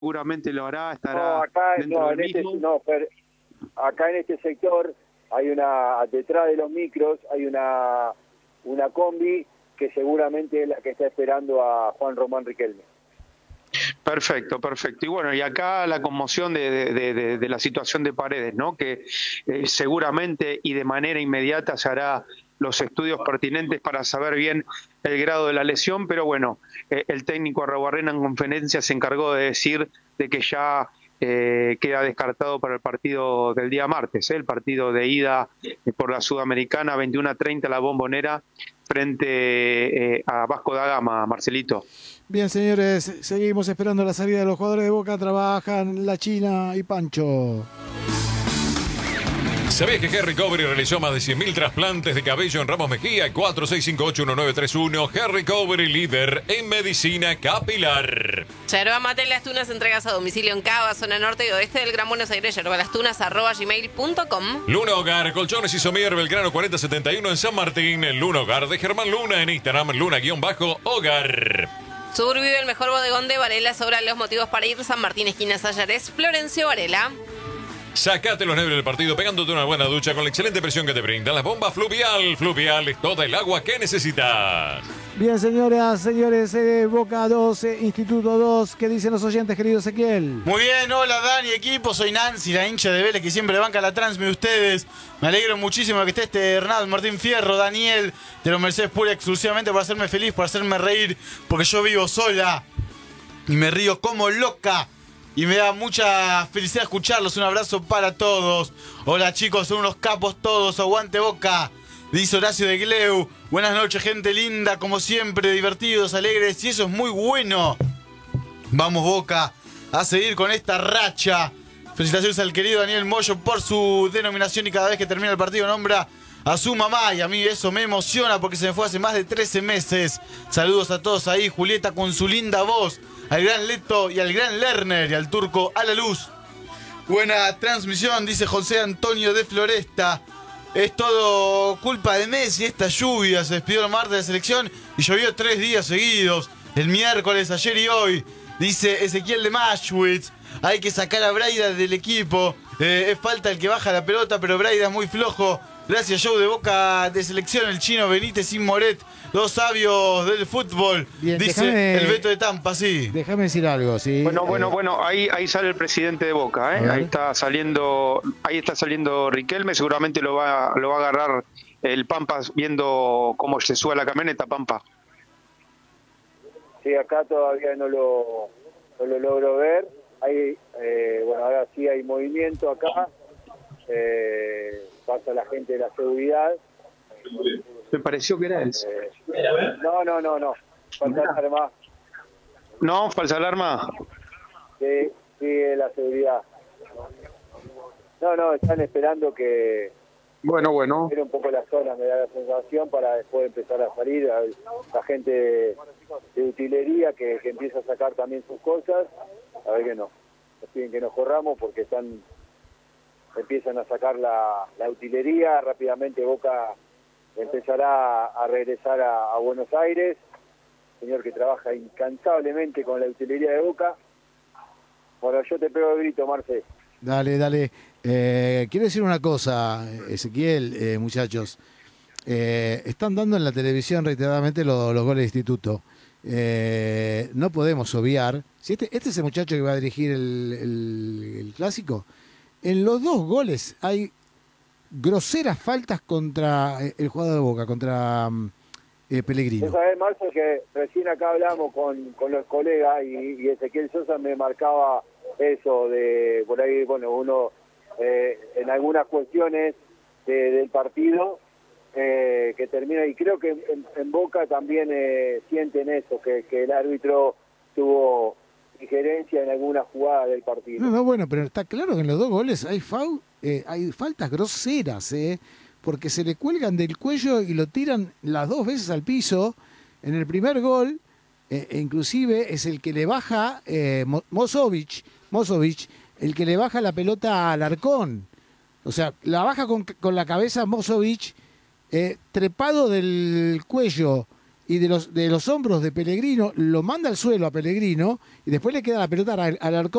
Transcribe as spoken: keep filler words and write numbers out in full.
seguramente lo hará, estará no, acá, dentro no, del en este, mismo. no, pero acá en este sector hay una, detrás de los micros, hay una, una combi que seguramente es la que está esperando a Juan Román Riquelme. Perfecto, perfecto. Y bueno, y acá la conmoción de, de, de, de la situación de Paredes, ¿no? Que eh, seguramente y de manera inmediata se hará los estudios pertinentes para saber bien el grado de la lesión, pero bueno, eh, el técnico Arruabarrena en conferencia se encargó de decir de que ya eh, queda descartado para el partido del día martes, ¿eh? El partido de ida eh, por la Sudamericana, veintiuno a treinta, la Bombonera, frente eh, a Vasco da Gama, Marcelito. Bien, señores, seguimos esperando la salida de los jugadores de Boca. Trabajan La China y Pancho. ¿Sabías que Hair Recovery realizó más de cien mil trasplantes de cabello en Ramos Mejía? cuatro seis cinco ocho uno nueve tres uno. Hair Recovery, líder en medicina capilar. Yerba Mate Las Tunas, entregas a domicilio en Cava, zona norte y oeste del Gran Buenos Aires. Yerbalastunas arroba gmail punto com. Luna Hogar, colchones y somier, Belgrano cuarenta setenta y uno en San Martín. Luna Hogar de Germán Luna en Instagram, Luna-Hogar. Survive, el mejor bodegón de Varela. Sobran los motivos para ir. San Martín, esquina Sayares, Florencio Varela. Sacate los nervios del partido pegándote una buena ducha con la excelente presión que te brindan las bombas Fluvial. Fluvial es toda el agua que necesitas. Bien, señoras, señores, eh, Boca dos, eh, Instituto dos. ¿Qué dicen los oyentes, querido Ezequiel? Muy bien, hola Dani, equipo. Soy Nancy, la hincha de Vélez que siempre banca la transmi de ustedes. Me alegro muchísimo de que esté este Hernán, Martín Fierro, Daniel, de los Mercedes Pura, exclusivamente por hacerme feliz, por hacerme reír, porque yo vivo sola y me río como loca. Y me da mucha felicidad escucharlos. Un abrazo para todos. Hola chicos, son unos capos todos. Aguante Boca. Dice Horacio de Gleu. Buenas noches, gente linda. Como siempre, divertidos, alegres. Y eso es muy bueno. Vamos Boca a seguir con esta racha. Felicitaciones al querido Daniel Moyo por su denominación. Y cada vez que termina el partido nombra a su mamá. Y a mí eso me emociona porque se me fue hace más de trece meses. Saludos a todos ahí. Julieta con su linda voz. Al gran Leto y al gran Lerner y al turco a la luz. Buena transmisión, dice José Antonio de Floresta. Es todo culpa de Messi, esta lluvia. Se despidió el martes de la selección y llovió tres días seguidos. El miércoles, ayer y hoy. Dice Ezequiel de Maschwitz. Hay que sacar a Braida del equipo. Eh, es falta el que baja la pelota, pero Braida es muy flojo. Gracias, show de Boca de selección, el chino Benítez y Moret, dos sabios del fútbol. Bien, dice déjame, el Beto de Tampa, sí. Déjame decir algo, sí. Bueno, bueno, eh, bueno, ahí, ahí sale el presidente de Boca, ¿eh? Ahí está saliendo, ahí está saliendo Riquelme, seguramente lo va, lo va a agarrar el Pampa viendo cómo se sube a la camioneta, Pampa. Sí, acá todavía no lo, no lo logro ver. Hay, eh, bueno, ahora sí hay movimiento acá. Eh, pasa la gente de la seguridad. Me pareció que era él. Eh, no, no, no, no. Falta alarma. No, falsa alarma. Sí, sí, la seguridad. No, no, están esperando que... Bueno, bueno. un poco la zona, me da la sensación, para después empezar a salir. A la gente de, de utilería que, que empieza a sacar también sus cosas. A ver que no. Nos piden que nos corramos porque están... empiezan a sacar la, la utilería, rápidamente Boca empezará a regresar a, a Buenos Aires, señor que trabaja incansablemente con la utilería de Boca. Bueno, yo te pego el grito, Marce. Dale, dale. Eh, quiero decir una cosa, Ezequiel, eh, muchachos. Eh, están dando en la televisión reiteradamente los, los goles de instituto. Eh, no podemos obviar. Si este, este es el muchacho que va a dirigir el, el, el clásico. En los dos goles hay groseras faltas contra el jugador de Boca, contra eh, Pellegrino. Vos sabés, Marcio, que recién acá hablamos con, con los colegas y, y Ezequiel Sosa me marcaba eso de, por ahí, bueno, uno eh, en algunas cuestiones de, del partido eh, que termina, y creo que en, en Boca también eh, sienten eso, que, que el árbitro tuvo injerencia en alguna jugada del partido. No, no, bueno, pero está claro que en los dos goles hay, fau, eh, hay faltas groseras, eh, porque se le cuelgan del cuello y lo tiran las dos veces al piso. En el primer gol, eh, e inclusive es el que le baja eh, Mozovic, Mozovic, el que le baja la pelota al Arcón. O sea, la baja con, con la cabeza Mozovic, eh, trepado del cuello y de los, de los hombros de Pellegrino lo manda al suelo a Pellegrino y después le queda la pelota al, al arco